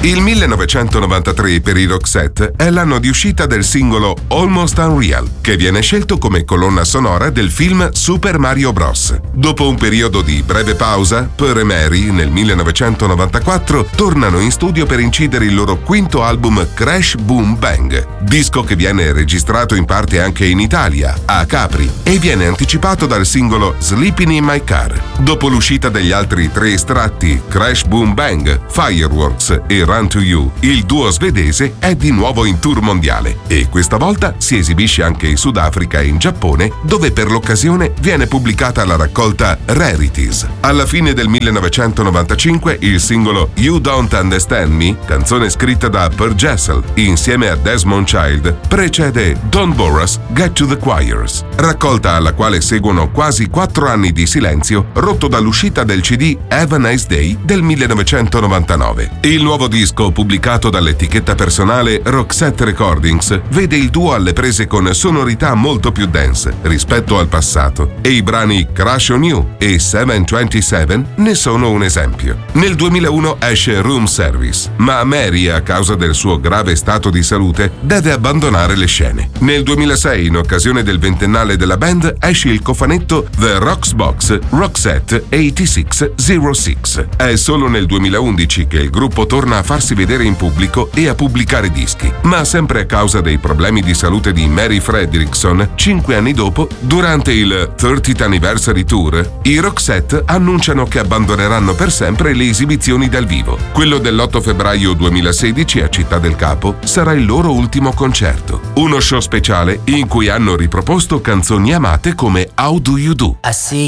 Il 1993 per i Roxette è l'anno di uscita del singolo Almost Unreal, che viene scelto come colonna sonora del film Super Mario Bros. Dopo un periodo di breve pausa, Per e Mary, nel 1994, tornano in studio per incidere il loro quinto album Crash Boom Bang, disco che viene registrato in parte anche in Italia, a Capri, e viene anticipato dal singolo Sleeping in My Car. Dopo l'uscita degli altri tre estratti, Crash Boom Bang, Fireworks e Run to You, il duo svedese è di nuovo in tour mondiale e questa volta si esibisce anche in Sudafrica e in Giappone, dove per l'occasione viene pubblicata la raccolta Rarities. Alla fine del 1995 il singolo You Don't Understand Me, canzone scritta da Per Gessle insieme a Desmond Child, precede Don't Bore Us, Get to the Choirs, raccolta alla quale seguono quasi 4 anni di silenzio rotto dall'uscita del CD Have a Nice Day del 1999. Il nuovo disco, pubblicato dall'etichetta personale Roxette Recordings, vede il duo alle prese con sonorità molto più dense rispetto al passato e i brani Crush on You e 727 ne sono un esempio. Nel 2001 esce Room Service, ma Mary, a causa del suo grave stato di salute, deve abbandonare le scene. Nel 2006, in occasione del ventennale della band, esce il cofanetto The Rocks Box Roxette 8606. È solo nel 2011 che il gruppo torna a farsi vedere in pubblico e a pubblicare dischi, ma sempre a causa dei problemi di salute di Mary Fredriksson, 5 anni dopo, durante il 30th Anniversary Tour, i Roxette annunciano che abbandoneranno per sempre le esibizioni dal vivo. Quello dell'8 febbraio 2016 a Città del Capo sarà il loro ultimo concerto, uno show speciale in cui hanno riproposto canzoni amate come How Do You Do.